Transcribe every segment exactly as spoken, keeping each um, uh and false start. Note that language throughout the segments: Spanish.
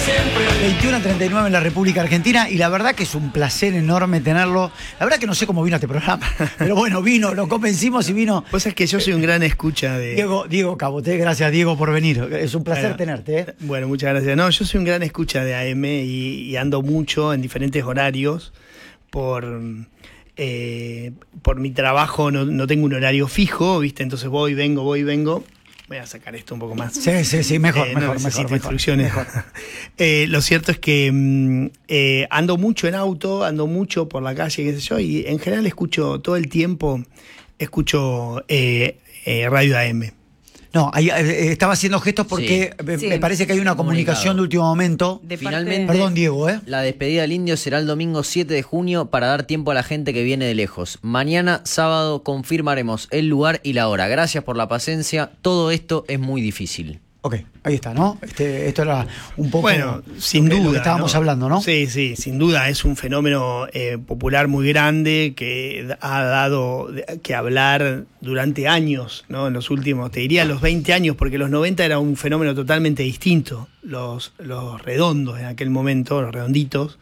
veintiuno a treinta y nueve en la República Argentina, y la verdad que es un placer enorme tenerlo. La verdad que no sé cómo vino a este programa, pero bueno, vino, lo convencimos y vino. Pues es que yo soy un gran escucha de... Diego, Diego Caboté, gracias Diego por venir. Es un placer bueno, tenerte. ¿eh? Bueno, muchas gracias. No, yo soy un gran escucha de A M y, y ando mucho en diferentes horarios por... Eh, por mi trabajo no, no tengo un horario fijo, ¿viste? Entonces voy, vengo, voy, vengo. Voy a sacar esto un poco más. Sí, sí, sí, mejor, eh, mejor, no mejor, mejor, instrucciones. mejor. eh, lo cierto es que eh, ando mucho en auto, ando mucho por la calle, qué sé yo, y en general escucho todo el tiempo, escucho eh, eh, Radio A M. No, ahí, eh, estaba haciendo gestos porque Sí. me, Sí. me parece que hay una comunicación de último momento. De Finalmente, Perdón, Diego, ¿eh? La despedida del Indio será el domingo siete de junio para dar tiempo a la gente que viene de lejos. Mañana, sábado, confirmaremos el lugar y la hora. Gracias por la paciencia. Todo esto es muy difícil. Ok, ahí está, ¿no? Este, esto era un poco Bueno, sin lo que- duda, lo que estábamos ¿no? hablando, ¿no? Sí, sí, sin duda es un fenómeno eh, popular muy grande que ha dado que hablar durante años, ¿no? En los últimos, te diría los veinte años, porque los noventa era un fenómeno totalmente distinto. Los, los redondos en aquel momento, los redonditos,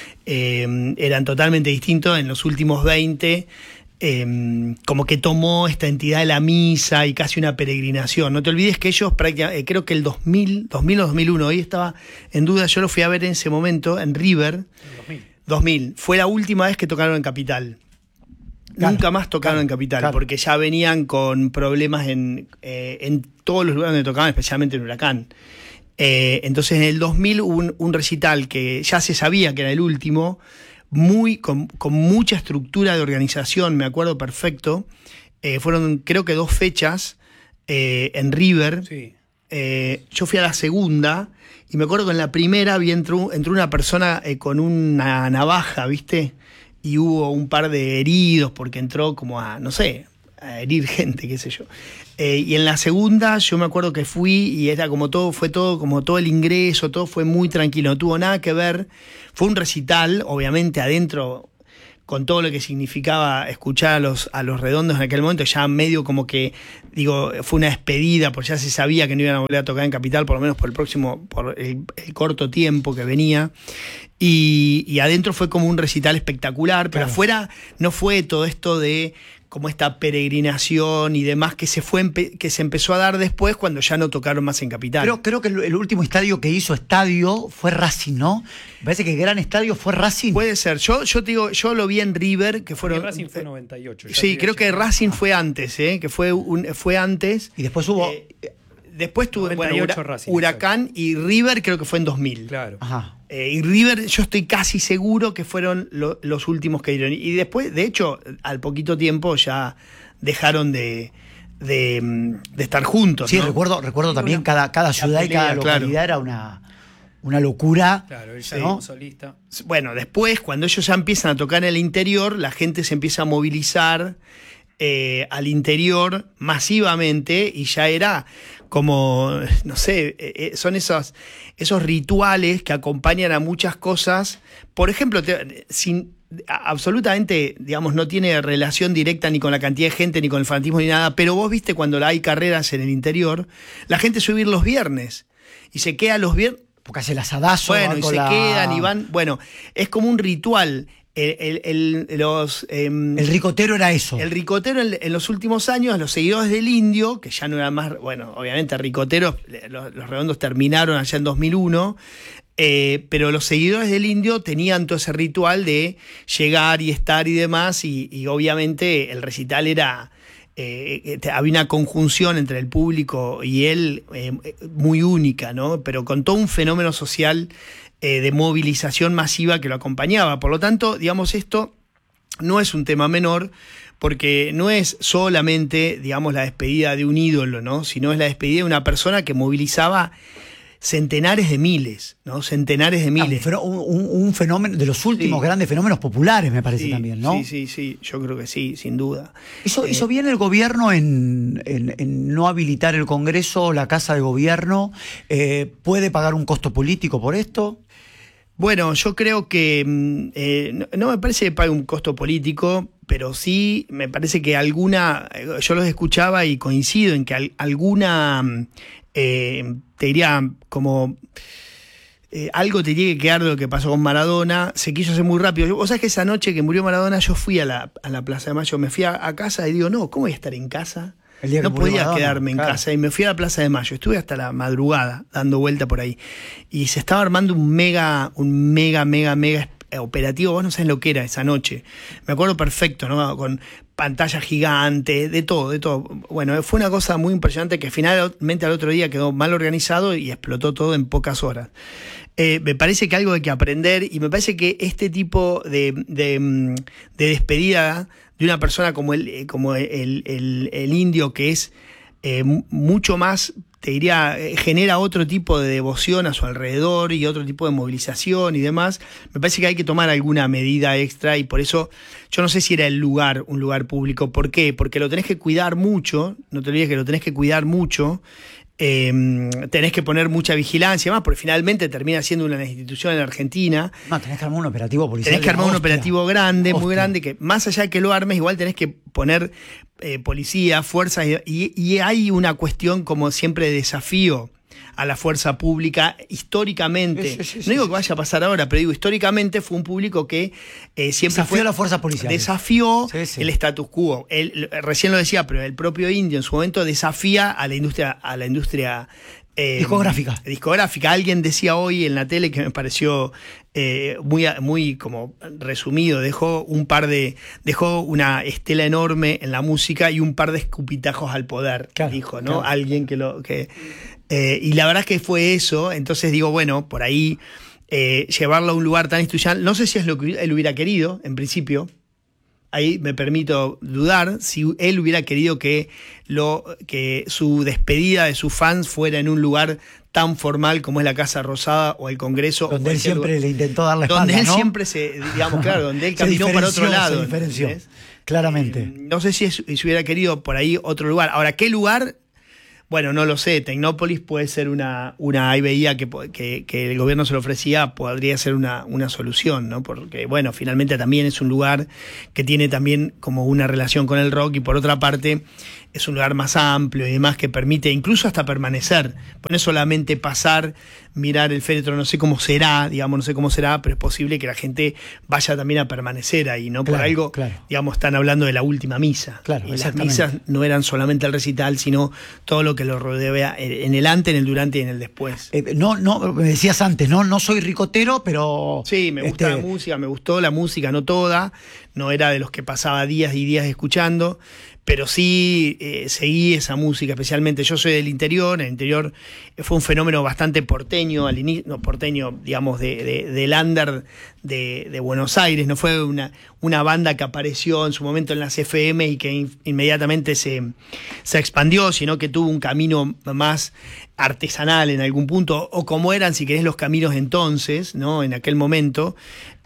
eh, eran totalmente distintos. En los últimos veinte... Eh, como que tomó esta entidad de la misa y casi una peregrinación. No te olvides que ellos prácticamente, eh, creo que el dos mil, dos mil o dos mil uno, hoy estaba en duda, yo lo fui a ver en ese momento en River. dos mil. dos mil. Fue la última vez que tocaron en Capital. Claro, Nunca más tocaron claro, en Capital, claro. porque ya venían con problemas en, eh, en todos los lugares donde tocaban, especialmente en Huracán. Eh, entonces en el dos mil hubo un, un recital que ya se sabía que era el último, muy con, con mucha estructura de organización, me acuerdo perfecto. Eh, fueron creo que dos fechas eh, en River. Sí. Eh, yo fui a la segunda y me acuerdo que en la primera había entró, entró una persona eh, con una navaja, ¿viste? Y hubo un par de heridos porque entró como a, no sé, a herir gente, qué sé yo. Eh, y en la segunda yo me acuerdo que fui y era como todo, fue todo, como todo el ingreso, todo fue muy tranquilo, no tuvo nada que ver. Fue un recital, obviamente adentro, con todo lo que significaba escuchar a los, a los redondos en aquel momento, ya medio como que, digo, fue una despedida, porque ya se sabía que no iban a volver a tocar en Capital, por lo menos por el próximo, por el, el corto tiempo que venía. Y, y adentro fue como un recital espectacular, pero Claro. afuera no fue todo esto de como esta peregrinación y demás que se fue empe- que se empezó a dar después cuando ya no tocaron más en Capital. Creo, creo que el, el último estadio que hizo estadio fue Racing, ¿no? Me parece que el gran estadio fue Racing. Puede ser. Yo, yo te digo, yo lo vi en River, que fueron. Racing fue noventa y ocho. Sí, creo que Racing fue antes, ¿eh? Que fue un, fue antes. Y después hubo. Eh, después tuvo bueno, noventa y ocho Hura- Racing, Huracán y River creo que fue en dos mil. Claro. Ajá. Eh, y River, yo estoy casi seguro que fueron lo- los últimos que dieron. Y después, de hecho, al poquito tiempo ya dejaron de, de, mm, de estar juntos. Sí, ¿no? recuerdo, recuerdo también cada, cada ciudad y cada pelea, claro. localidad era una, una locura. Claro, él Sí. ya como solista. Bueno, después, cuando ellos ya empiezan a tocar en el interior, la gente se empieza a movilizar eh, al interior masivamente y ya era como, no sé, eh, son esos, esos rituales que acompañan a muchas cosas. Por ejemplo, te- sin, a- absolutamente, digamos, no tiene relación directa ni con la cantidad de gente, ni con el fanatismo, ni nada, pero vos viste cuando hay carreras en el interior, la gente suele ir los viernes y se queda los viernes. Porque hace el asadazo. Bueno, van y con se la- quedan y van. Bueno, es como un ritual. El, el- el- los, em, El ricotero era eso. el ricotero en, en los últimos años, los seguidores del Indio, que ya no eran más. Bueno, obviamente, ricoteros, los, los redondos terminaron allá en dos mil uno. Eh, pero los seguidores del Indio tenían todo ese ritual de llegar y estar y demás. Y, y obviamente el recital era. Eh, había una conjunción entre el público y él eh, muy única, ¿no? Pero con todo un fenómeno social eh, de movilización masiva que lo acompañaba. Por lo tanto, digamos, esto no es un tema menor, porque no es solamente, digamos, la despedida de un ídolo, ¿no? Sino es la despedida de una persona que movilizaba centenares de miles, ¿no? Centenares de Ah, miles. un, un- un fenómeno de los últimos Sí. grandes fenómenos populares, me parece Sí, también, ¿no? Sí, sí, sí, yo creo que sí, sin duda. ¿Hizo, Eh, hizo bien el gobierno en, en- en no habilitar el Congreso, la Casa de Gobierno? Eh, ¿Puede pagar un costo político por esto? Bueno, yo creo que mm, eh, no, no me parece que pague un costo político, pero sí me parece que alguna, yo los escuchaba y coincido en que al- alguna, mm, eh, te diría como eh, algo te tiene que quedar de lo que pasó con Maradona, se quiso hacer muy rápido. Vos sabés que esa noche que murió Maradona yo fui a la, a la Plaza de Mayo, me fui a, a casa y digo, no, ¿cómo voy a estar en casa? El día que No murió podía Maradona, quedarme en claro. casa y me fui a la Plaza de Mayo, estuve hasta la madrugada dando vuelta por ahí y se estaba armando un mega, un mega, mega, mega operativo, vos no sabés lo que era esa noche, me acuerdo perfecto, ¿no? Con pantalla gigante, de todo, de todo. Bueno, fue una cosa muy impresionante que finalmente al otro día quedó mal organizado y explotó todo en pocas horas. Eh, me parece que algo hay que aprender y me parece que este tipo de, de, de despedida de una persona como el, como el, el, el indio, que es eh, mucho más, te diría, genera otro tipo de devoción a su alrededor y otro tipo de movilización y demás, me parece que hay que tomar alguna medida extra y por eso yo no sé si era el lugar, un lugar público. ¿Por qué? Porque lo tenés que cuidar mucho, no te olvides que lo tenés que cuidar mucho, eh, tenés que poner mucha vigilancia, más porque finalmente termina siendo una institución en Argentina. No, tenés que armar un operativo policial. Tenés que armar un hostia. operativo grande, Hostia. muy grande, que más allá de que lo armes, igual tenés que poner eh, policía, fuerzas, y, y hay una cuestión como siempre de desafío a la fuerza pública históricamente. Sí, sí, sí, no sí, digo sí. que vaya a pasar ahora, pero digo, históricamente fue un público que eh, siempre Desafió fue, a las fuerzas policiales. desafió Sí, sí. el status quo. Él, recién lo decía, pero el propio indio en su momento desafía a la industria, a la industria eh, Discográfica. discográfica. Alguien decía hoy en la tele que me pareció eh, muy, muy como resumido, dejó un par de, dejó una estela enorme en la música y un par de escupitajos al poder, Claro, dijo, ¿no? claro. Alguien que lo, que eh, y la verdad es que fue eso. Entonces digo, bueno, por ahí eh, llevarlo a un lugar tan institucional, no sé si es lo que él hubiera querido, en principio. Ahí me permito dudar si él hubiera querido que, lo, que su despedida de sus fans fuera en un lugar tan formal como es la Casa Rosada o el Congreso. Donde o él siempre lugar. le intentó dar la espalda, Donde él ¿no? siempre se, digamos, claro, donde él Se caminó para otro diferenció, lado. se diferenció, ¿entendés? claramente. Eh, no sé si, es- si hubiera querido por ahí otro lugar. Ahora, ¿qué lugar? Bueno, no lo sé. Tecnópolis puede ser una, una ahí veía que, po- que, que el gobierno se lo ofrecía, podría ser una, una solución, ¿no? Porque, bueno, finalmente también es un lugar que tiene también como una relación con el rock y por otra parte es un lugar más amplio y demás que permite incluso hasta permanecer. Pues no es solamente pasar, mirar el féretro, no sé cómo será, digamos, no sé cómo será, pero es posible que la gente vaya también a permanecer ahí, ¿no? Por Claro, algo, claro. digamos, están hablando de la última misa. Claro, y las exactamente. misas no eran solamente el recital, sino todo lo que lo rodea en el antes, en el durante y en el después. Eh, no, no, me decías antes, no, no soy ricotero, pero. Sí, me gusta este, la música, me gustó la música, no toda, no era de los que pasaba días y días escuchando, pero sí eh, seguí esa música, especialmente yo soy del interior, el interior fue un fenómeno bastante porteño, al inicio, no porteño, digamos, de, de, del under de, de Buenos Aires, no fue una, una banda que apareció en su momento en las F M y que in, inmediatamente se, se expandió, sino que tuvo un camino más artesanal en algún punto, o como eran, si querés, los caminos entonces, ¿no? En aquel momento.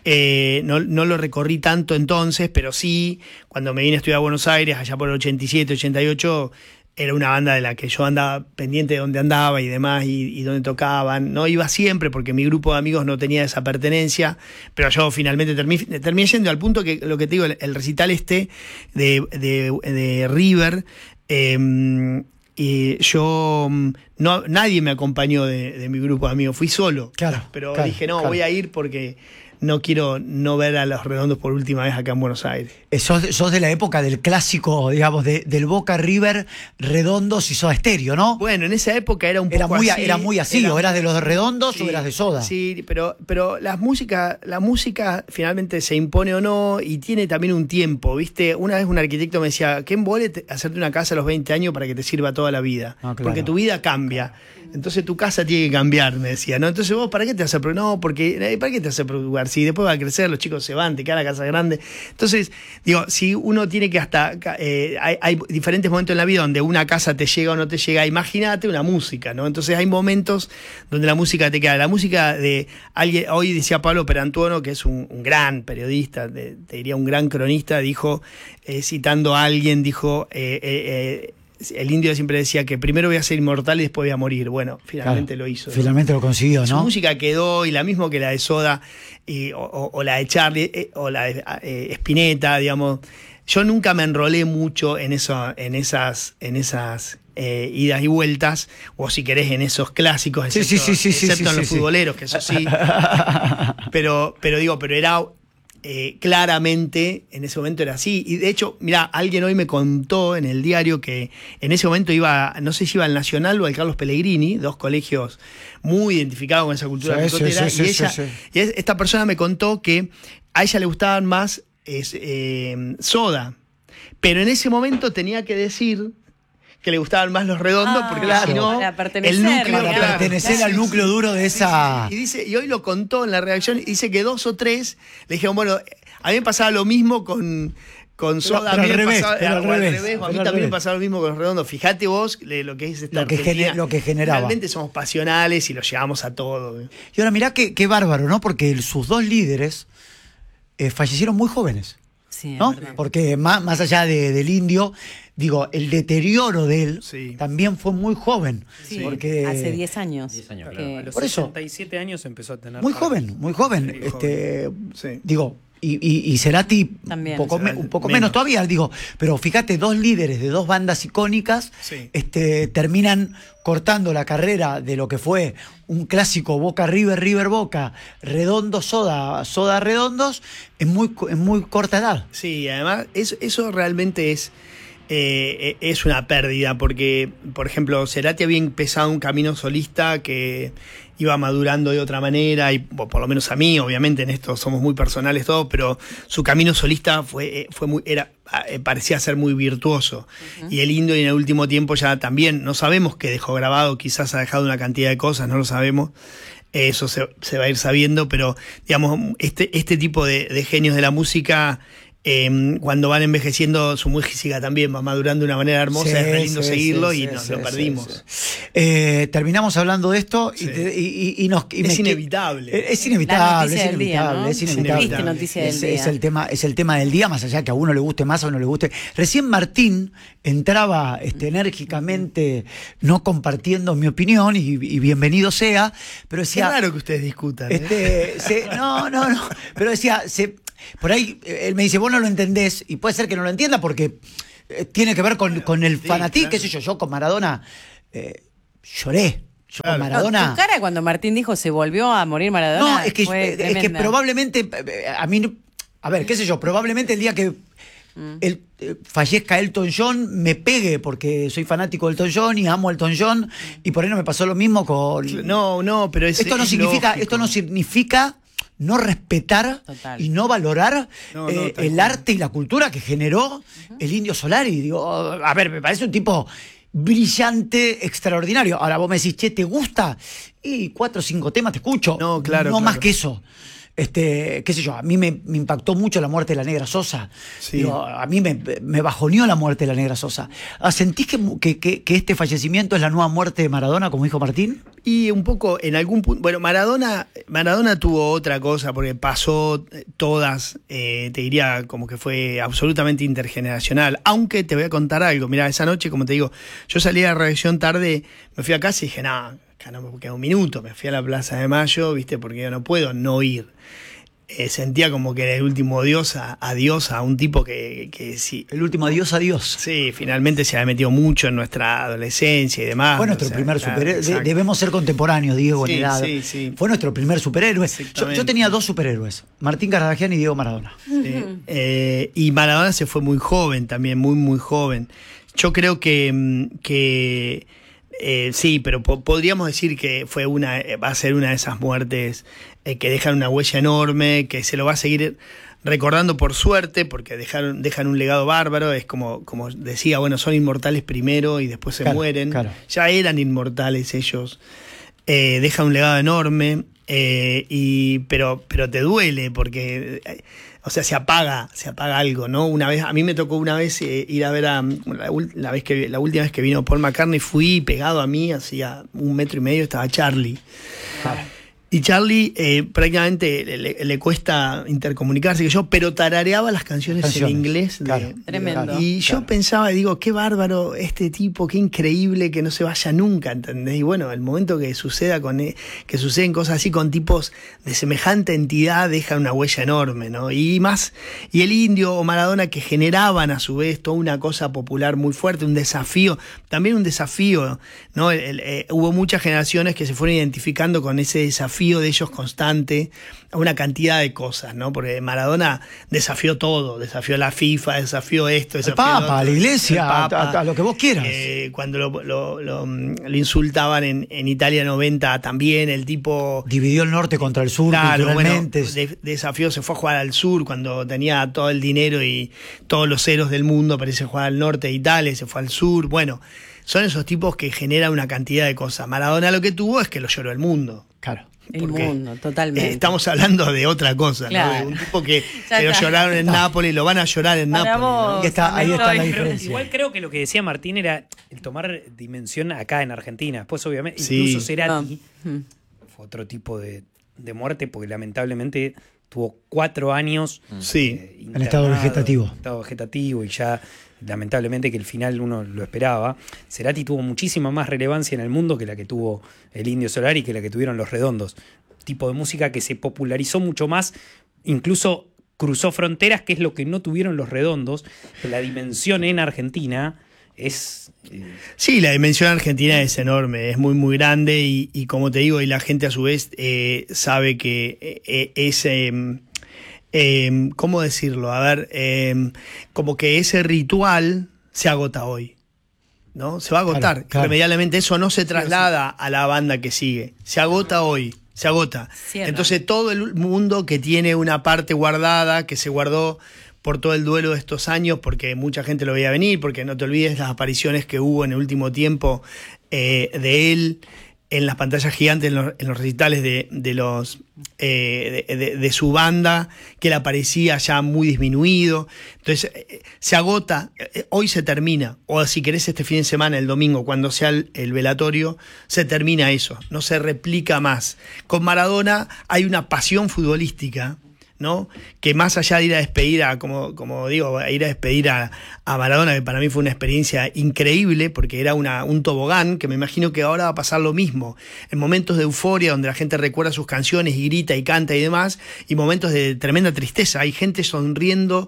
Eh, no, no lo recorrí tanto entonces, pero sí, cuando me vine a estudiar a Buenos Aires, allá por el ochenta y siete, ochenta y ocho, era una banda de la que yo andaba pendiente de dónde andaba y demás, y, y dónde tocaban. No iba siempre porque mi grupo de amigos no tenía esa pertenencia, pero yo finalmente terminé, terminé yendo al punto que, lo que te digo, el, el recital este de, de, de River, eh, y yo, no, nadie me acompañó de, de mi grupo de amigos, fui solo. Claro, Pero claro, dije, no, claro. voy a ir porque no quiero no ver a Los Redondos por última vez acá en Buenos Aires. eh, sos, sos de la época del clásico, digamos, de, del Boca River, Redondos y Soda Stereo, ¿no? Bueno, en esa época era un poco Era muy, así. era muy así, era- o eras de los Redondos Sí, o eras de Soda. Sí, pero, pero la música, la música finalmente se impone o no y tiene también un tiempo, ¿viste? Una vez un arquitecto me decía, ¿qué embole te- hacerte una casa a los veinte años para que te sirva toda la vida? Ah, claro. Porque tu vida cambia. Entonces tu casa tiene que cambiar, me decía, ¿no? Entonces vos, ¿para qué te hace pro- No, porque, eh, ¿para qué te hace preocupar? Si después va a crecer, los chicos se van, te queda la casa grande. Entonces, digo, si uno tiene que hasta, eh, hay, hay diferentes momentos en la vida donde una casa te llega o no te llega, imagínate una música, ¿no? Entonces hay momentos donde la música te queda. La música de alguien, hoy decía Pablo Perantuono, que es un, un gran periodista, de- te diría un gran cronista, dijo, eh, citando a alguien, dijo, eh, eh, eh, el indio siempre decía que primero voy a ser inmortal y después voy a morir. Bueno, finalmente Claro, lo hizo. Finalmente lo consiguió, Su ¿no? música quedó, y la misma que la de Soda, y, o, o- o la de Charlie, eh, o la de eh, Spinetta, digamos. Yo nunca me enrolé mucho en eso, en esas, en esas eh, idas y vueltas, o si querés en esos clásicos, Sí, excepto, sí, sí, sí, excepto sí, en sí, los sí. futboleros, que eso sí. pero, pero digo, pero era eh, claramente, en ese momento era así. Y de hecho, mira, alguien hoy me contó en el diario que en ese momento iba, no sé si iba al Nacional o al Carlos Pellegrini, dos colegios muy identificados con esa cultura Sí, sí, picotera, sí, y sí, ella, sí, sí. y es- esta persona me contó que a ella le gustaban más es, eh, Soda, pero en ese momento tenía que decir que le gustaban más los redondos, Ah, porque claro. si no, Para pertenecer, el núcleo, Para claro. pertenecer Sí, al sí, núcleo sí. duro de Sí, esa... sí, sí. Y dice, y hoy lo contó en la redacción, y dice que dos o tres le dijeron, bueno, a mí me pasaba lo mismo con, con Soda, pero a mí al me revés, pasaba, pero al o al revés, revés, o a mí pero al también revés. me pasaba lo mismo con los redondos. Fíjate vos le- lo que es esta Lo que Argentina. gene- lo que generaba. Realmente somos pasionales y lo llevamos a todo. Y ahora mirá qué, qué bárbaro, ¿no? Porque el- sus dos líderes eh, fallecieron muy jóvenes, Sí, es ¿no? verdad. Porque más, más allá de- del indio, digo, el deterioro de él Sí. también fue muy joven. Sí, Porque hace diez años. diez años, que- claro. A los Por eso. sesenta y siete años empezó a tener. Muy paros. joven, muy joven. Sí, este, Sí. Digo, y, y, y Cerati También. un poco, me- Cerati un poco menos. menos. todavía, digo, pero fíjate, dos líderes de dos bandas icónicas Sí. este, terminan cortando la carrera de lo que fue un clásico Boca River, River Boca, Redondo Soda, Soda Redondos, en muy, co- en muy corta edad. Sí, además eso, eso realmente es, eh, es una pérdida, porque, por ejemplo, Cerati había empezado un camino solista que iba madurando de otra manera, y bueno, por lo menos a mí, obviamente en esto somos muy personales todos, pero su camino solista fue, eh, fue muy, era, eh, parecía ser muy virtuoso. Y el indio en el último tiempo ya también, no sabemos qué dejó grabado, quizás ha dejado una cantidad de cosas, no lo sabemos. Eso se, se va a ir sabiendo, pero digamos, este, este tipo de, de genios de la música, eh, cuando van envejeciendo, su música también va madurando de una manera hermosa, Sí, es re lindo sí, seguirlo sí, y sí, nos sí, lo sí, perdimos. sí. Eh, terminamos hablando de esto y, Sí. te- y- y- y nos... y Es me- inevitable. Es, es inevitable, noticia es del día, inevitable, ¿no? es inevitable. Triste noticia del es, día. es el tema, es el tema del día, más allá que a uno le guste más, a uno le guste. Recién Martín entraba este, enérgicamente, no compartiendo mi opinión, y, y bienvenido sea, pero Es decía... raro que ustedes discutan. ¿eh? Este, se- no, no, no. Pero decía, se, por ahí eh, él me dice, vos no lo entendés, y puede ser que no lo entienda porque eh, tiene que ver con, con el sí, fanatismo, claro. qué sé yo, yo con Maradona eh, lloré. Yo Claro. con No, Maradona. tu cara cuando Martín dijo se volvió a morir Maradona. No, es que, fue es que tremenda. probablemente, eh, a mí, no- a ver, qué sé yo, probablemente el día que el, eh, fallezca Elton John me pegue porque soy fanático de Elton John y amo a Elton John, y por ahí no me pasó lo mismo con... No, no, pero es esto no es significa, lógico. esto no significa no respetar Total. y no valorar No, no, eh, tal el cual. arte y la cultura que generó el Indio Solari. Digo, a ver, me parece un tipo brillante, extraordinario. Ahora vos me decís, che, ¿te gusta? Y cuatro o cinco temas te escucho. No, claro, No claro. más que eso. Este, qué sé yo, a mí me, me impactó mucho la muerte de la Negra Sosa. Sí. Digo, a mí me, me bajoneó la muerte de la Negra Sosa. Ah, ¿Sentís que, que, que- que este fallecimiento es la nueva muerte de Maradona, como dijo Martín? Y un poco en algún punto, bueno, Maradona, Maradona tuvo otra cosa porque pasó eh, todas, eh, te diría como que fue absolutamente intergeneracional. Aunque te voy a contar algo, mira, esa noche, como te digo, yo salí a la redacción tarde, me fui a casa y dije, nada, acá no me queda un minuto, me fui a la Plaza de Mayo, viste, porque yo no puedo no ir. Eh, sentía como que era el último adiós a, adiós a un tipo que, que sí, El último adiós, adiós. sí, finalmente se ha metido mucho en nuestra adolescencia y demás. Fue o nuestro sea, primer claro, superhéroe. De- exacto. debemos ser contemporáneos, Diego, Sí, en edad. sí, sí. Fue nuestro primer superhéroe. Yo, Exactamente. yo tenía dos superhéroes, Martín Cardagian y Diego Maradona. Sí. Eh, y Maradona se fue muy joven también, muy, muy joven. Yo creo que, mm, que eh, sí, pero po- podríamos decir que fue una, eh, va a ser una de esas muertes eh, que dejan una huella enorme, que se lo va a seguir recordando por suerte, porque dejaron, dejan un legado bárbaro. Es como, como decía, bueno, son inmortales primero y después se Claro, mueren. claro. Ya eran inmortales ellos. Eh, deja un legado enorme, eh, y, pero, pero te duele porque, eh, o sea, se apaga, se apaga algo, ¿no? Una vez, a mí me tocó una vez eh, ir a ver a, la, ul- la vez que, la última vez que vino Paul McCartney, fui pegado a mí, hacía un metro y medio, estaba Charlie. Y Charlie eh, prácticamente le, le- le cuesta intercomunicarse, que yo, pero tarareaba las canciones, Canciones, en inglés. de- claro. Tremendo. Y yo Claro. pensaba, digo, qué bárbaro este tipo, qué increíble que no se vaya nunca, ¿entendés? Y bueno, el momento que suceda con e- que suceden cosas así con tipos de semejante entidad deja una huella enorme, ¿no? Y más, y el Indio o Maradona que generaban a su vez toda una cosa popular muy fuerte, un desafío, también un desafío, ¿no? El- el- eh, hubo muchas generaciones que se fueron identificando con ese desafío de ellos constante a una cantidad de cosas, ¿no? Porque Maradona desafió todo, desafió la FIFA, desafió esto, Al desafió lo Papa, otro, a la iglesia, el Papa. a, a lo que vos quieras. Eh, cuando lo, lo- lo, mm, lo insultaban en, en Italia noventa también, el tipo... Dividió el norte contra el sur, Claro, bueno, culturalmente. de- desafío, se fue a jugar al sur cuando tenía todo el dinero y todos los héroes del mundo, parece jugar al norte de Italia, se fue al sur. Bueno, son esos tipos que generan una cantidad de cosas. Maradona lo que tuvo es que lo lloró el mundo. Claro. El Porque, mundo, totalmente. eh, estamos hablando de otra cosa, Claro. ¿no? De un tipo que Ya se lo está. lloraron en Nápoles, lo van a llorar en Para Nápoles. ¿no? vos, Ahí está- ahí está la Pero- diferencia. Igual creo que lo que decía Martín era el tomar dimensión acá en Argentina. Después, obviamente, Sí. incluso Cerati Ah, mm. fue otro tipo de, de muerte porque lamentablemente tuvo cuatro años Sí. eh, En estado internado, vegetativo. en estado vegetativo y ya lamentablemente que el final uno lo esperaba. Cerati tuvo muchísima más relevancia en el mundo que la que tuvo el Indio Solari y que la que tuvieron los Redondos. Tipo de música que se popularizó mucho más, incluso cruzó fronteras, que es lo que no tuvieron los Redondos. La dimensión en Argentina es... eh, Sí, la dimensión argentina es enorme, es muy, muy grande y, y como te digo, y la gente a su vez eh, sabe que eh, es, eh, eh, ¿cómo decirlo? A ver, eh, como que ese ritual se agota hoy, ¿no? Se va a agotar, Claro, claro. irremediablemente eso no se traslada a la banda que sigue, se agota hoy. Se agota. Cierra. Entonces todo el mundo que tiene una parte guardada, que se guardó por todo el duelo de estos años, porque mucha gente lo veía venir, porque no te olvides las apariciones que hubo en el último tiempo eh, de él en las pantallas gigantes, en los, en los recitales de, de los eh, de, de- de su banda, que él aparecía ya muy disminuido. Entonces, eh, se agota, eh, hoy se termina, o si querés este fin de semana, el domingo, cuando sea el, el velatorio, se termina eso, no se replica más. Con Maradona hay una pasión futbolística, ¿no? Que más allá de ir a despedir a, como, como digo, a ir a despedir a, a Maradona, que para mí fue una experiencia increíble, porque era una, un tobogán, que me imagino que ahora va a pasar lo mismo. En momentos de euforia, donde la gente recuerda sus canciones y grita y canta y demás, y momentos de tremenda tristeza. Hay gente sonriendo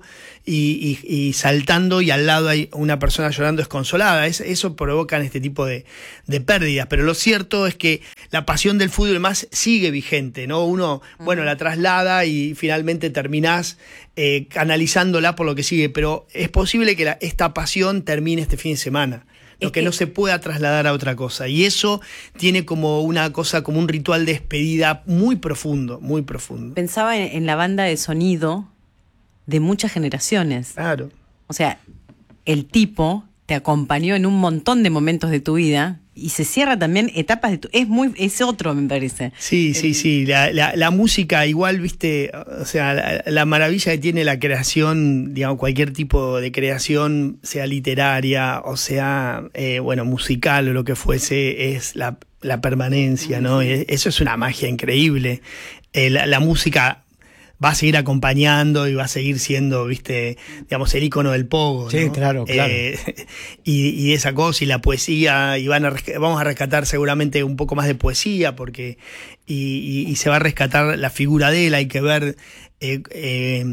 y, y, y saltando, y al lado hay una persona llorando desconsolada. Es, eso provocan este tipo de, de pérdidas. Pero lo cierto es que la pasión del fútbol más sigue vigente, ¿no? Uno, bueno, la traslada y finalmente terminás eh, canalizándola por lo que sigue, pero es posible que la- esta pasión termine este fin de semana. Lo Es que, que- no se pueda trasladar a otra cosa. Y eso tiene como una cosa, como un ritual de despedida muy profundo, muy profundo. Pensaba en, en la banda de sonido de muchas generaciones. Claro. O sea, el tipo te acompañó en un montón de momentos de tu vida y se cierra también etapas de tu... Es muy, es otro, me parece. Sí, sí, sí. La, la, la música igual, viste, o sea, la, la maravilla que tiene la creación, digamos, cualquier tipo de creación, sea literaria o sea, eh, bueno, musical o lo que fuese, es la, la permanencia, ¿no? Y eso es una magia increíble. Eh, la, la música va a seguir acompañando y va a seguir siendo, viste, digamos, el icono del pogo, Sí, ¿no? claro, claro. Eh, y, y esa cosa y la poesía, y van a resca- vamos a rescatar seguramente un poco más de poesía, porque y, y- y se va a rescatar la figura de él, hay que ver eh, eh,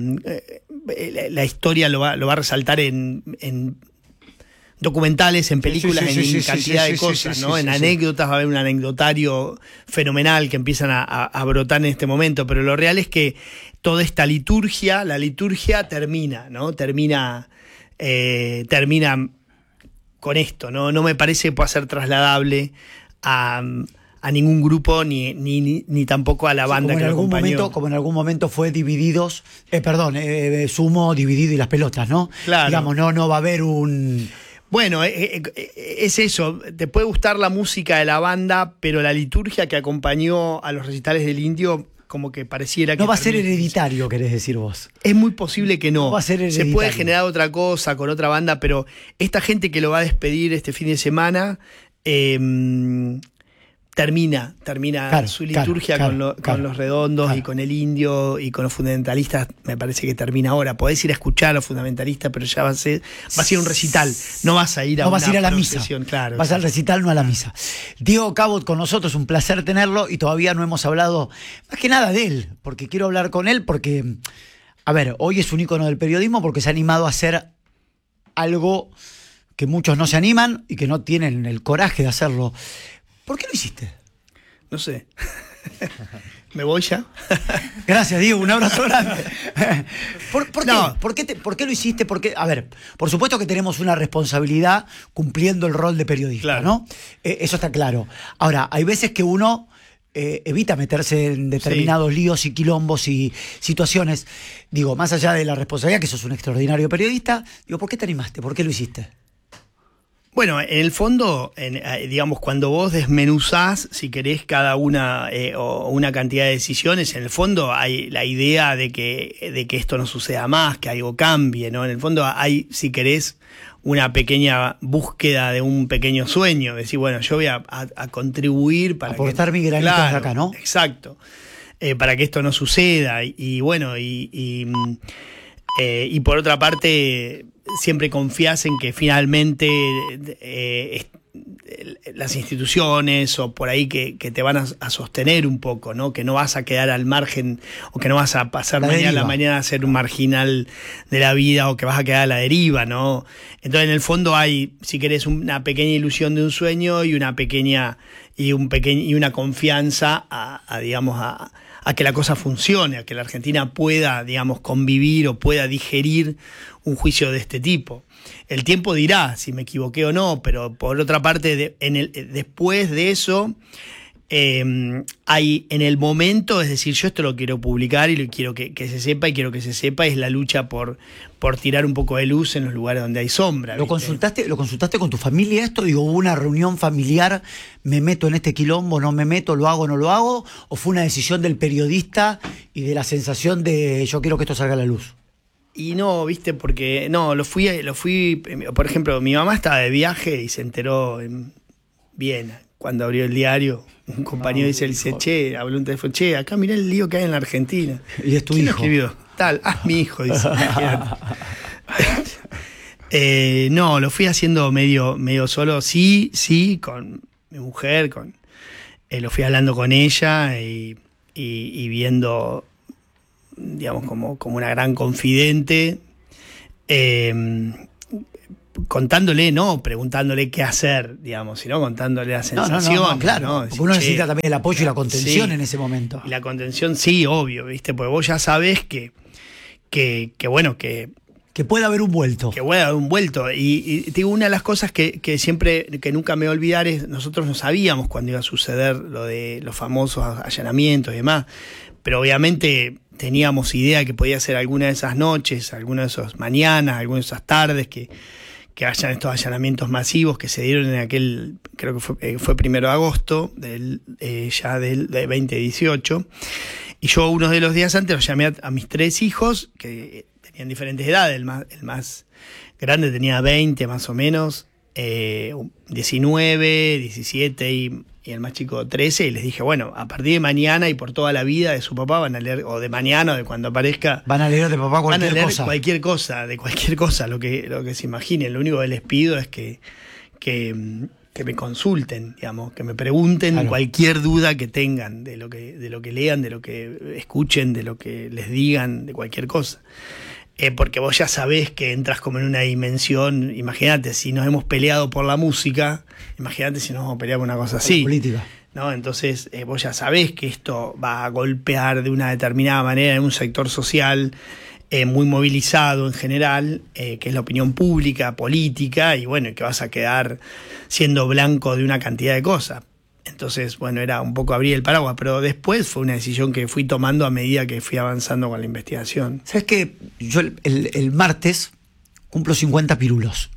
eh, la, la historia lo va, lo va a resaltar en, en documentales, en películas, sí, sí, en sí, sí, cantidad sí, de sí, cosas, sí, ¿no? sí, En sí, sí. anécdotas va a haber un anecdotario fenomenal que empiezan a, a- a brotar en este momento, pero lo real es que toda esta liturgia, la liturgia termina, ¿no? Termina, eh, termina con esto, ¿no? No me parece que pueda ser trasladable a, a ningún grupo ni, ni, ni, ni tampoco a la Sí, banda como que en lo algún acompañó. momento, como en algún momento fue Divididos, eh, perdón, eh, eh, Sumo, Dividido y las pelotas, ¿no? Claro. Digamos, no, no va a haber un... Bueno, eh, eh, es eso, te puede gustar la música de la banda, pero la liturgia que acompañó a los recitales del Indio como que pareciera que... No va a ser termina. hereditario, querés decir vos. Es muy posible que no. No va a ser Se hereditario. puede generar otra cosa con otra banda, pero esta gente que lo va a despedir este fin de semana, eh, termina, termina Claro, su claro, liturgia claro, con, lo- con claro, los redondos claro. y con el indio y con los fundamentalistas, me parece que termina ahora. Podés ir a escuchar a los fundamentalistas, pero ya va a ser, va a ser un recital, no vas a ir a No vas a una ir a la misa. procesión, claro. Vas al recital, no a la misa. Diego Cabot con nosotros, un placer tenerlo y todavía no hemos hablado más que nada de él, porque quiero hablar con él porque, a ver, hoy es un ícono del periodismo porque se ha animado a hacer algo que muchos no se animan y que no tienen el coraje de hacerlo. ¿Por qué lo hiciste? No sé. ¿Me voy ya? Gracias, Diego, un abrazo grande. ¿Por, por qué? No. ¿Por qué, te- por qué lo hiciste? Porque, a ver, por supuesto que tenemos una responsabilidad cumpliendo el rol de periodista, Claro. ¿no? Eh, eso está claro. Ahora, hay veces que uno eh, evita meterse en determinados líos y quilombos y situaciones. Digo, más allá de la responsabilidad, que sos un extraordinario periodista, digo, ¿por qué te animaste? ¿Por qué lo hiciste? Bueno, en el fondo, en, eh, digamos, cuando vos desmenuzás, si querés, cada una eh, o una cantidad de decisiones, en el fondo hay la idea de que, de que esto no suceda más, que algo cambie, ¿no? En el fondo hay, si querés, una pequeña búsqueda de un pequeño sueño, decir, bueno, yo voy a, a- a contribuir para Aportar que, mi granito desde acá, ¿no? Exacto. Eh, para que esto no suceda. Y, y bueno, y, y, mm, eh, y por otra parte, siempre confías en que finalmente eh, est- las instituciones o por ahí que, que te van a, a sostener un poco, ¿no? Que no vas a quedar al margen o que no vas a pasar La mañana a la deriva. mañana a ser un marginal de la vida o que vas a quedar a la deriva, ¿no? Entonces, en el fondo hay, si querés, una pequeña ilusión de un sueño y una pequeña y un pequeño y una confianza a, a, digamos a, a que la cosa funcione, a que la Argentina pueda, digamos, convivir o pueda digerir un juicio de este tipo. El tiempo dirá si me equivoqué o no, pero por otra parte, de- en el, después de eso, eh, hay en el momento, es decir, yo esto lo quiero publicar y lo quiero que, que se sepa y quiero que se sepa, es la lucha por, por tirar un poco de luz en los lugares donde hay sombra. ¿Lo ¿viste? consultaste, ¿Lo consultaste con tu familia esto? Digo, ¿hubo una reunión familiar? ¿Me meto en este quilombo? ¿No me meto? ¿Lo hago? ¿No lo hago? ¿O fue una decisión del periodista y de la sensación de yo quiero que esto salga a la luz? Y no, viste, porque no, lo fui, lo fui, por ejemplo, mi mamá estaba de viaje y se enteró en Viena, cuando abrió el diario, un compañero dice, él dice, che, habló un teléfono, che, acá mirá el lío que hay en la Argentina. Y es tu ¿Quién lo hijo. escribió? Tal, ah, mi hijo, dice. imagínate. Eh, no, lo fui haciendo medio, medio solo, sí, sí, con mi mujer, con eh, lo fui hablando con ella y, y, y viendo, digamos, como, como una gran confidente, eh, contándole, no preguntándole qué hacer, digamos, sino contándole las No, no, no, sensaciones. no, claro. ¿no? Porque Decir, uno che, necesita también el apoyo y la contención sí. en ese momento. Y la contención, sí, obvio, ¿viste? Porque vos ya sabés que, que, que bueno, que, Que pueda haber un vuelto. que voy a dar un vuelto. Y, y te digo, una de las cosas que, que siempre, que nunca me voy a olvidar es, nosotros no sabíamos cuándo iba a suceder lo de los famosos allanamientos y demás, pero obviamente teníamos idea que podía ser alguna de esas noches, alguna de esas mañanas, alguna de esas tardes que, que hayan estos allanamientos masivos que se dieron en aquel, creo que fue, eh, fue primero de agosto, del, eh, ya del de veinte dieciocho. Y yo uno de los días antes los llamé a, a mis tres hijos, que tenían diferentes edades, el más, el más grande tenía veinte más o menos, eh, diecinueve, diecisiete y, y el más chico trece, y les dije, bueno, a partir de mañana y por toda la vida de su papá van a leer, o de mañana o de cuando aparezca, Van a leer de papá van a cualquier leer cosa. cualquier cosa, de cualquier cosa, lo que, lo que se imaginen. Lo único que les pido es que, que, que me consulten, digamos, que me pregunten Claro. cualquier duda que tengan de lo que, de lo que lean, de lo que escuchen, de lo que les digan, de cualquier cosa. Eh, porque vos ya sabés que entras como en una dimensión, imagínate, si nos hemos peleado por la música, imagínate si nos vamos a pelear por una cosa así. Política. ¿No? Entonces, eh, vos ya sabés que esto va a golpear de una determinada manera en un sector social eh, muy movilizado en general, eh, que es la opinión pública, política, y bueno, que vas a quedar siendo blanco de una cantidad de cosas. Entonces, bueno, era un poco abrir el paraguas, pero después fue una decisión que fui tomando a medida que fui avanzando con la investigación. ¿Sabes qué? Yo el, el- el martes cumplo cincuenta pirulos.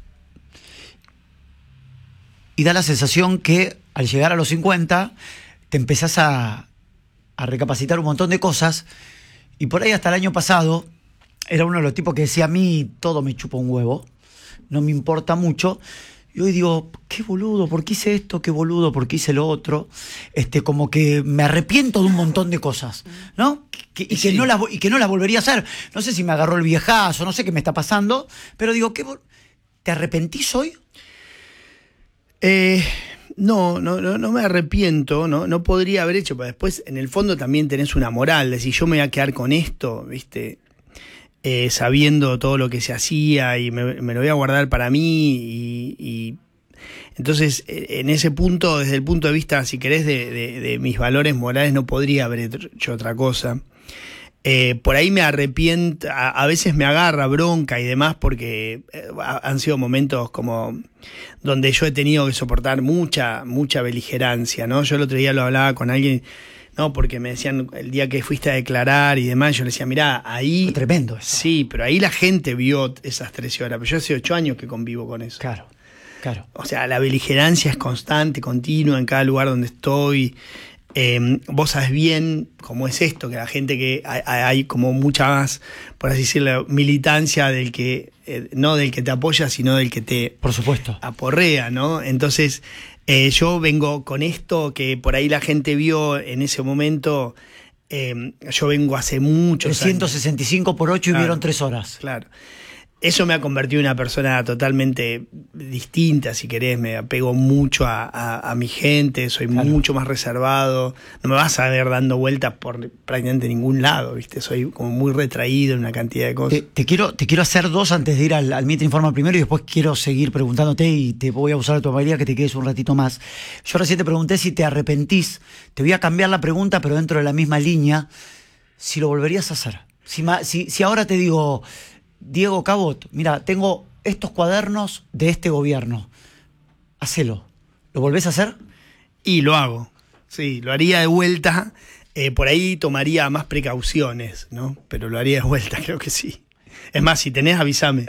Y da la sensación que al llegar a los cincuenta te empezás a, a recapacitar un montón de cosas. Y por ahí hasta el año pasado era uno de los tipos que decía, a mí todo me chupa un huevo, no me importa mucho. Y hoy digo, qué boludo, ¿por qué hice esto? Qué boludo, ¿por qué hice lo otro? Este, como que me arrepiento de un montón de cosas, ¿no? Que, y, Sí. que no las, y que no las volvería a hacer. No sé si me agarró el viejazo, no sé qué me está pasando, pero digo, ¿qué, ¿te arrepentís hoy? Eh, no, no, no, no me arrepiento, no, no podría haber hecho, pero después en el fondo también tenés una moral, decir, yo me voy a quedar con esto, ¿viste? Eh, sabiendo todo lo que se hacía y me, me lo voy a guardar para mí y, y entonces en ese punto, desde el punto de vista, si querés, de, de, de mis valores morales, no podría haber hecho otra cosa. Eh, por ahí me arrepiento, a, a veces me agarra bronca y demás porque eh, han sido momentos como donde yo he tenido que soportar mucha, mucha beligerancia, ¿no? Yo el otro día lo hablaba con alguien, no, porque me decían el día que fuiste a declarar y demás, yo le decía, mirá, ahí... Fue tremendo eso. Sí, pero ahí la gente vio esas trece horas, pero yo hace ocho años que convivo con eso. Claro, claro. O sea, la beligerancia es constante, continua en cada lugar donde estoy. Eh, vos sabés bien cómo es esto, que la gente que hay, hay como mucha más, por así decirlo, militancia del que, eh, no del que te apoya, sino del que te Por supuesto. aporrea, ¿no? Entonces, eh, yo vengo con esto que por ahí la gente vio en ese momento, eh, yo vengo hace muchos trescientos años. sesenta y cinco por ocho y Claro. vieron tres horas. Claro. Eso me ha convertido en una persona totalmente distinta, si querés. Me apego mucho a, a, a mi gente, soy Claro. mucho más reservado. No me vas a ver dando vueltas por prácticamente ningún lado, ¿viste? Soy como muy retraído en una cantidad de cosas. Te, te quiero, te quiero hacer dos antes de ir al, al Mitre Informa primero y después quiero seguir preguntándote y te voy a usar a tu amabilidad que te quedes un ratito más. Yo recién te pregunté si te arrepentís. Te voy a cambiar la pregunta, pero dentro de la misma línea. Si lo volverías a hacer. Si, ma- si, si ahora te digo, Diego Cabot, mira, tengo estos cuadernos de este gobierno. Hacelo. ¿Lo volvés a hacer? Y lo hago. Sí, lo haría de vuelta. Eh, por ahí tomaría más precauciones, ¿no? Pero lo haría de vuelta, creo que sí. Es más, si tenés, avísame.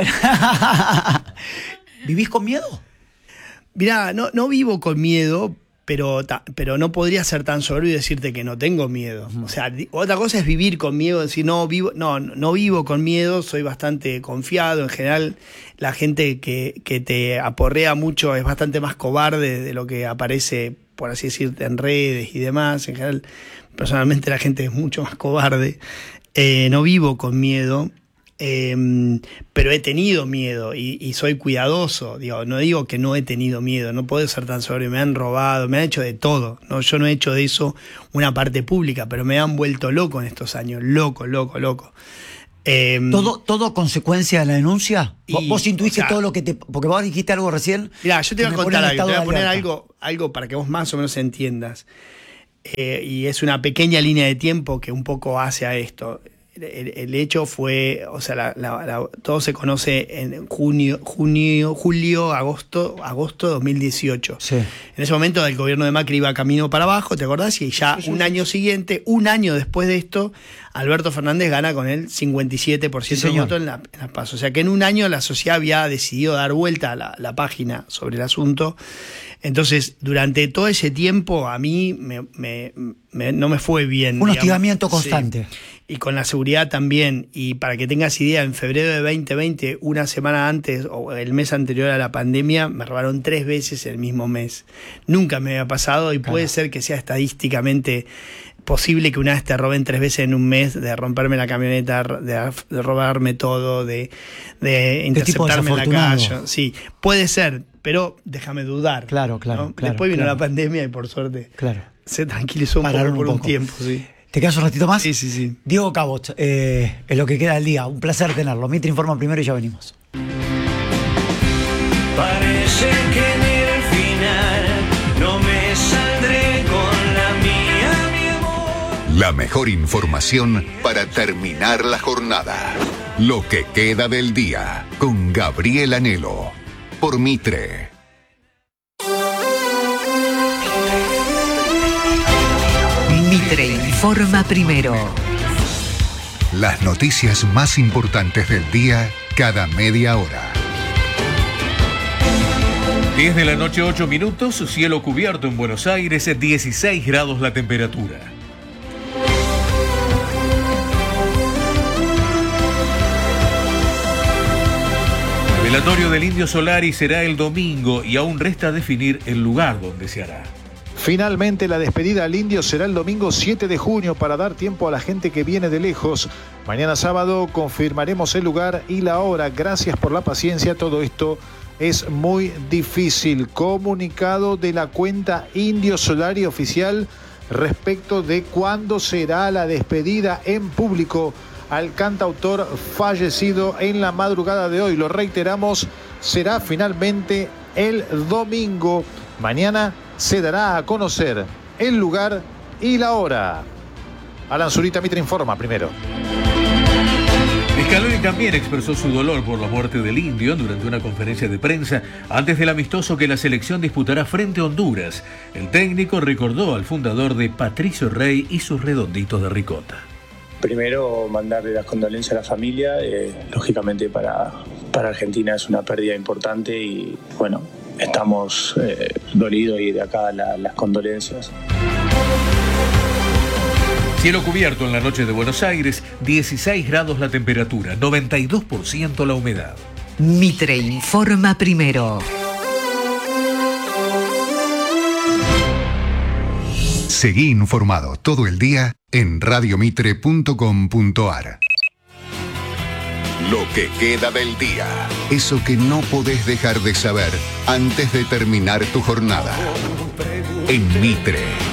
¿Vivís con miedo? Mirá, no, no vivo con miedo, pero, ta- pero no podría ser tan soberbio y decirte que no tengo miedo. O sea, di- otra cosa es vivir con miedo, decir, no, vivo, no, no vivo con miedo, soy bastante confiado. En general, la gente que, que te aporrea mucho es bastante más cobarde de lo que aparece, por así decirte, en redes y demás. En general, personalmente la gente es mucho más cobarde. Eh, no vivo con miedo. Eh, pero he tenido miedo y, y soy cuidadoso. Digo, no digo que no he tenido miedo, no puedo ser tan sobrio. Me han robado, me han hecho de todo. ¿no? Yo no he hecho de eso una parte pública, pero me han vuelto loco en estos años. Loco, loco, loco. Eh, ¿Todo, todo consecuencia de la denuncia? ¿Vos, Y, vos intuiste o sea, todo lo que te... Porque vos dijiste algo recién. Mirá, yo te que voy a me pone contar en algo, te estado voy a de poner alerta. algo, algo para que vos más o menos entiendas. Eh, y es una pequeña línea de tiempo que un poco hace a esto. El, el hecho fue, o sea, la, la, la, todo se conoce en junio, junio, julio, agosto, agosto de dos mil dieciocho. Sí. En ese momento el gobierno de Macri iba camino para abajo, ¿te acordás? Y ya un año siguiente, un año después de esto, Alberto Fernández gana con el cincuenta y siete por ciento Sí, de señor. voto en la, en la PASO. O sea que en un año la sociedad había decidido dar vuelta a la, la página sobre el asunto. Entonces, durante todo ese tiempo a mí me, me, me, no me fue bien. Un digamos. hostigamiento Sí. constante. Y con la seguridad también. Y para que tengas idea, en febrero de veinte veinte, una semana antes o el mes anterior a la pandemia, me robaron tres veces el mismo mes. Nunca me había pasado y Claro. puede ser que sea estadísticamente posible que una vez te roben tres veces en un mes, de romperme la camioneta, de, de robarme todo, de, de interceptarme en la desafortunado. calle. Sí, puede ser, pero déjame dudar. Claro, claro, ¿no? claro, Después vino claro. la pandemia y por suerte Claro. se tranquilizó un Pararon poco por un un, poco. tiempo. Sí. ¿Te quedas un ratito más? Sí, sí, sí. Diego Cabot, eh, en lo que queda del día. Un placer tenerlo. Mitre Informa primero y ya venimos. Parece que en el final no me saldré con la mía, mi amor. La mejor información para terminar la jornada. Lo que queda del día con Gabriel Anhelo por Mitre. Mitre informa primero. Las noticias más importantes del día cada media hora. diez de la noche, ocho minutos, cielo cubierto en Buenos Aires, dieciséis grados la temperatura. velatorio del Indio Solari será el domingo y aún resta definir el lugar donde se hará. Finalmente la despedida al Indio será el domingo siete de junio para dar tiempo a la gente que viene de lejos. Mañana sábado confirmaremos el lugar y la hora. Gracias por la paciencia, todo esto es muy difícil. Comunicado de la cuenta Indio Solari oficial respecto de cuándo será la despedida en público al cantautor fallecido en la madrugada de hoy. Lo reiteramos, será finalmente el domingo. Mañana se dará a conocer el lugar y la hora. Alan Zurita, Mitre informa primero. Scaloni también expresó su dolor por la muerte del Indio durante una conferencia de prensa antes del amistoso que la selección disputará frente a Honduras. El técnico recordó al fundador de Patricio Rey y sus redonditos de ricota. Primero, mandarle las condolencias a la familia. Eh, lógicamente para, para Argentina es una pérdida importante y bueno, estamos eh, dolidos y de acá la, las condolencias. Cielo cubierto en la noche de Buenos Aires, dieciséis grados la temperatura, noventa y dos por ciento la humedad. Mitre informa primero. Seguí informado todo el día en radio mitre punto com punto ar. Lo que queda del día. Eso que no podés dejar de saber antes de terminar tu jornada. En Mitre.